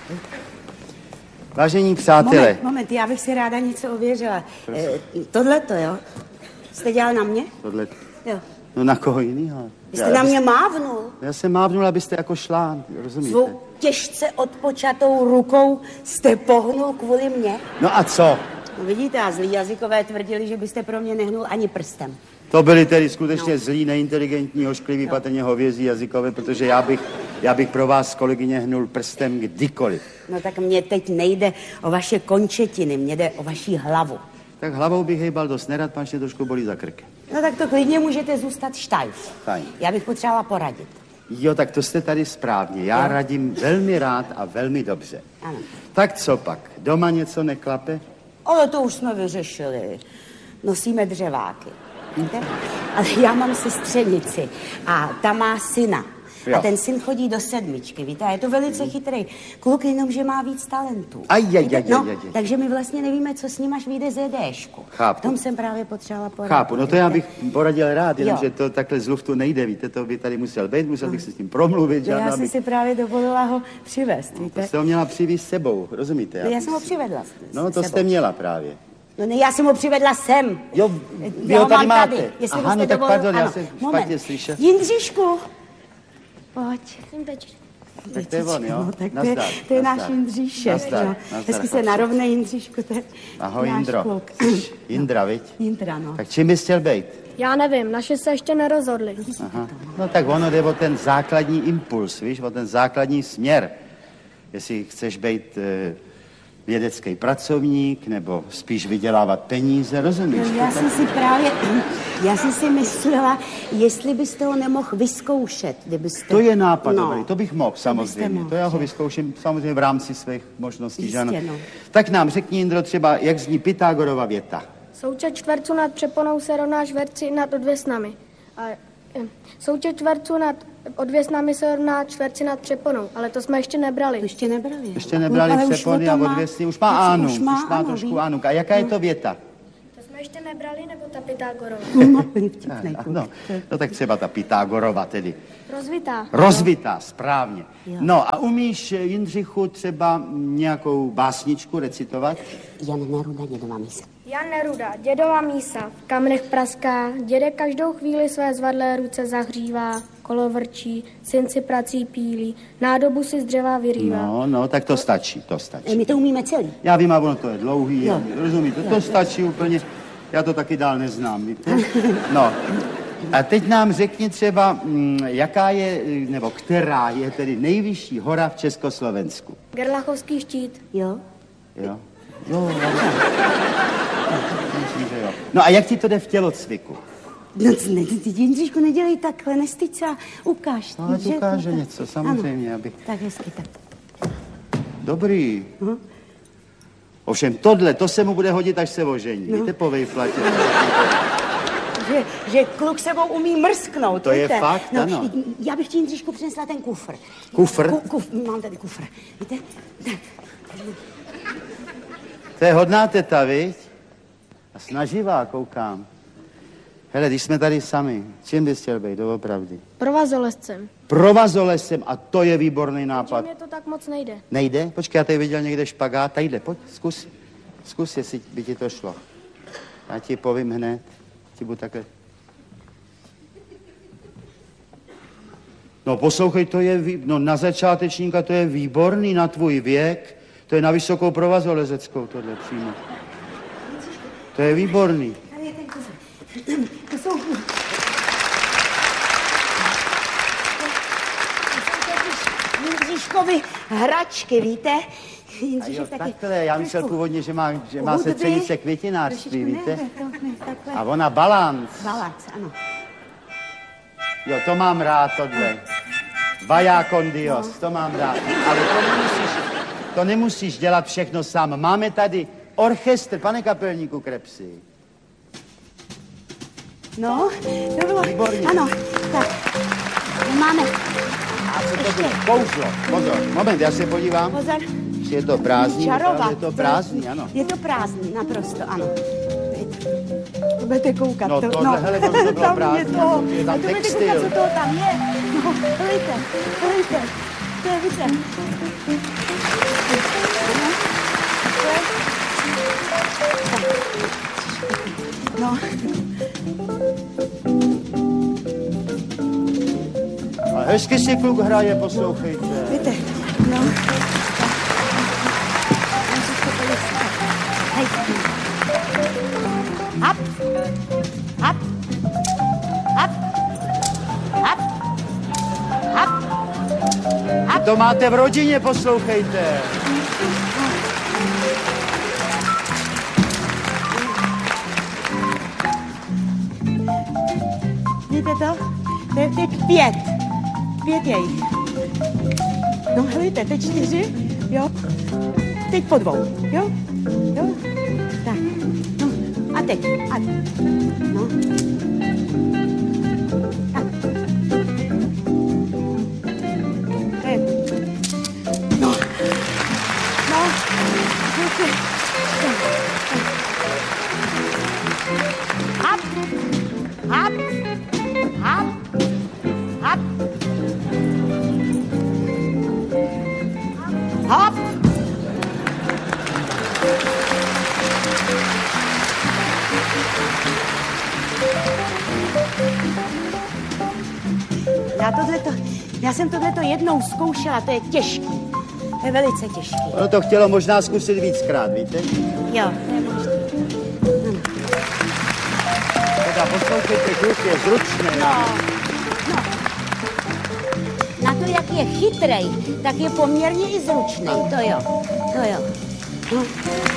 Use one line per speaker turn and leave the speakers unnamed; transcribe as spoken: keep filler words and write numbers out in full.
Vážení přátelé.
Moment, moment, já bych si ráda něco ověřila. E, Tohle to, jo? Jste dělal na mě?
Tohle.
Jo.
No na koho jinýho?
Vy jste já, na mě mávnul.
Já jsem mávnul, abyste jako šla, rozumíte?
Svou těžce odpočatou rukou jste pohnul kvůli mně?
No a co?
No vidíte, a zlí jazykové tvrdili, že byste pro mě nehnul ani prstem.
To byli tedy skutečně no. zlí, neinteligentní, hošklivý,
no.
patrně hovězí jazykové, protože já bych, já bych pro vás, kolegyně, hnul prstem kdykoliv.
No tak mně teď nejde o vaše končetiny, mně jde o vaši hlavu.
Tak hlavou bych hejbal dost nerad, pan mě trošku bolí za krk.
No tak to klidně můžete zůstat štajf.
Fajn.
Já bych potřebovala poradit.
Jo, tak to jste tady správně. Já jo. radím velmi rád a velmi dobře.
Ano.
Tak co pak? Doma něco neklape?
Ale to už jsme vyřešili. Nosíme dřeváky. Víte? Ale já mám sestřenici a ta má syna. Jo. A ten syn chodí do sedmičky, víte? A je to velice chytrý kluk, jenom že má víc talentů.
Ajajajajaj.
No, takže my vlastně nevíme, co s ním, až vyjde z jedéšku.
Chápu.
V tom jsem právě potřebovala poradit.
Chápu, no to já bych poradil rád, jenomže to takhle z luftu nejde, víte? To by tady musel být, musel bych se s ním promluvit.
No, já jsem
abych...
si právě dovolila ho přivést, víte?
No, to jste ho měla přivést s sebou, rozumíte?
Já, já jsem ho přivedla.
No to jste měla právě.
No ne, já jsem ho přivedla sem.
Jo, vy ho tady máte.
Tady,
Aha, no tak
dovolil...
pardon,
ano.
já jsem špatně slyšel.
Jindřišku, pojď.
Tak to je on, jo?
No, tak
nazdar,
to je, to je
nazdar.
náš Jindříšek.
Nazdar,
No.
nazdar,
Hezky se narovnej, Jindříšku, to je
ahoj,
náš
Jindro.
kluk.
Jindra, viď?
Jindra, no.
Tak čím bys chtěl být?
Já nevím, naše se ještě nerozhodli.
Aha. No tak ono jde o ten základní impuls, víš, o ten základní směr. Jestli chceš být e, vědecký pracovník, nebo spíš vydělávat peníze, rozumíš?
No, já jsem si právě, já jsem si myslela, jestli byste ho nemohl vyzkoušet, kdybyste...
To je nápad
no.
dobrý, to bych mohl samozřejmě.
Mohl,
to já ho vyzkouším samozřejmě v rámci svých možností,
Jistě,
že ano.
no.
Tak nám řekni, Jindro, třeba, jak zní Pythagorova věta.
Součet čtverců nad přeponou se rovná čtverci nad odvěsnami. A eh, součet čtverců nad odvěsnami se rovná čtverci nad přeponou, ale to jsme ještě nebrali.
To ještě nebrali.
Ještě nebrali
no,
přepony a odvěsny, už má ánu, už má, už má
ano,
trošku
ví.
ánu. A jaká je to věta?
To jsme ještě nebrali, nebo ta Pythagorova?
No, plný vtipnej kluk.
No, no tak třeba ta Pythagorova tedy.
Rozvitá.
Rozvitá, správně.
Jo.
No a umíš, Jindřichu, třeba nějakou básničku recitovat?
Jan Neruda, dědova mísa.
Jan Neruda, dědova mísa, v kamnech praská, dědek každou chvíli své zvadlé ruce zahřívá, kolo vrčí, syn si prací pílí, nádobu si z dřeva vyrývá.
No, no, tak to stačí, to stačí.
My to umíme celý.
Já vím, a ono to je dlouhý,
Jo.
rozumíte, to stačí úplně, já to taky dál neznám, víte? No, a teď nám řekni třeba, mm, jaká je, nebo která je tedy nejvyšší hora v Československu?
Gerlachovský štít.
Jo?
Jo? Jo, já myslím, že jo. No a jak ti to jde v tělocviku?
No, ne, ty, Jindříšku, nedělej takhle, nestyď se a ukáž.
No, ať ukáže něco, samozřejmě,
ano.
abych...
Tak hezky, tak.
Dobrý.
Uh-huh.
Ovšem tohle, to se mu bude hodit, až se ožení.
No.
Víte, po vejplatě.
Že, že kluk sebou umí mrsknout,
To
víte?
je fakt,
no,
ano.
Já bych ti, Jindříšku, přinesla ten kufr.
Kufr?
Ku, kuf, mám tady kufr, víte?
To je hodná teta, viď? A snaživá, koukám. Hele, když jsme tady sami, čím bys chtěl být, doopravdy?
Provazolezcem.
Provazolesem, a to je výborný nápad.
Mě to tak moc nejde.
Nejde? Počkej, já tady viděl někde špagát. Tadyhle, pojď, zkus. Zkus, jestli by ti to šlo. Já ti povím hned. Ti budu takhle. No poslouchej, to je, vý... no na začátečníka to je výborný na tvůj věk. To je na vysokou provazolezeckou tohle přímo. To je výborný.
Tady je ten kufr. To jsou... Jindříškovi hračky, víte?
A jo, takhle, já myslel původně, že má, že má sestřenice květinářství, víte?
Ne, to, ne, takhle.
A ona balanc.
Balanc, ano.
Jo, to mám rád, tohle. Vaya con Dios, to mám rád. Ale to nemusíš, to nemusíš dělat všechno sám. Máme tady orchestr, pane kapelníku Krepsi.
No, to bylo...
Výborně.
Ano, tak. Máme...
A co to bylo? Kouzlo. Pozor, moment, já se podívám.
Pozor.
Je to prázdný,
Čarovat.
je to prázdný, ano.
Je to prázdný, naprosto, ano. To budete koukat.
No
to,
tohle,
no.
hele, ono to bylo
Tam
prázdný,
je to.
je tam
A to budete
textil.
koukat, co toho tam je. No, hejte, hejte. To je, víte. No.
A hezky si kluk hraje, poslouchejte.
Víte, no. Hej. Hap. Hap. Hap. Hap. Hap. Hap.
To máte v rodině, poslouchejte.
Víte to? To je teď pět. Pět je jich. No helejte, teď čtyři, jo? Teď po dvou, jo? Jo? Tak, no a teď, a no. Tak. To je, no. No, helejte. Hap, hap, hap, hap. Hop! Já tohleto, já jsem tohleto jednou zkoušela, to je těžký. To je velice těžký.
Ono to chtělo možná zkusit víckrát, víte?
Jo, to je možné.
Teda poslouchejte, kluk je zručný.
No, no. Na to, jak je chytrej, tak je poměrně i zručný, to jo, to jo. No.